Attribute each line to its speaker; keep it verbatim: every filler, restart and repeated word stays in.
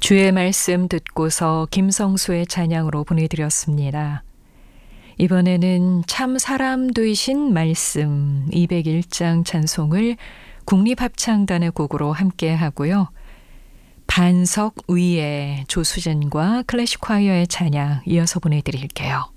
Speaker 1: 주의 말씀 듣고서 김성수의 찬양으로 보내드렸습니다. 이번에는 참 사람 되신 말씀 이백일 장 찬송을 국립합창단의 곡으로 함께 하고요. 반석 위에 조수진과 클래식 콰이어의 찬양 이어서 보내드릴게요.